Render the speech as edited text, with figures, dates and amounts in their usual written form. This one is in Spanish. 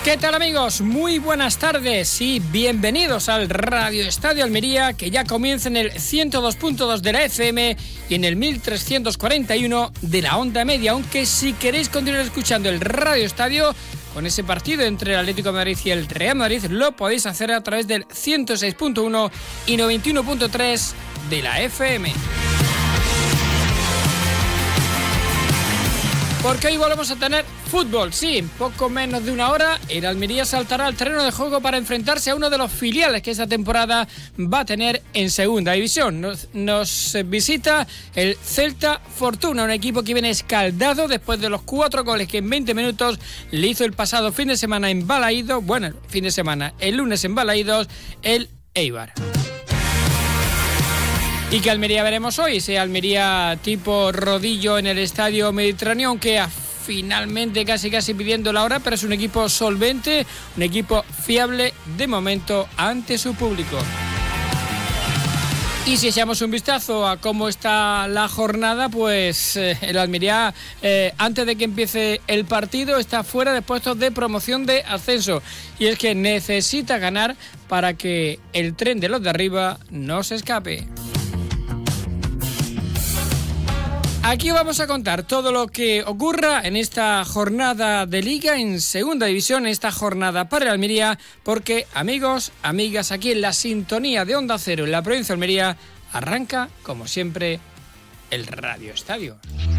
¿Qué tal, amigos? Muy buenas tardes y bienvenidos al Radio Estadio Almería, que ya comienza en el 102.2 de la FM y en el 1341 de la onda media, aunque si queréis continuar escuchando el Radio Estadio con ese partido entre el Atlético de Madrid y el Real Madrid, lo podéis hacer a través del 106.1 y 91.3 de la FM. Porque hoy volvemos a tener fútbol, sí, en poco menos de una hora el Almería saltará al terreno de juego para enfrentarse a uno de los filiales que esta temporada va a tener en segunda división. Nos visita el Celta Fortuna, un equipo que viene escaldado después de los 4 goles que en 20 minutos le hizo el pasado fin de semana en Balaídos, el lunes en Balaídos, el Eibar. ¿Y qué Almería veremos hoy? Ese Almería tipo rodillo en el Estadio Mediterráneo, aunque finalmente casi pidiendo la hora, pero es un equipo solvente, un equipo fiable de momento ante su público. Y si echamos un vistazo a cómo está la jornada, pues el Almería, antes de que empiece el partido, está fuera de puestos de promoción de ascenso. Y es que necesita ganar para que el tren de los de arriba no se escape. Aquí vamos a contar todo lo que ocurra en esta jornada de Liga en Segunda División, esta jornada para el Almería, porque, amigos, amigas, aquí en la sintonía de Onda Cero en la provincia de Almería, arranca, como siempre, el Radio Estadio.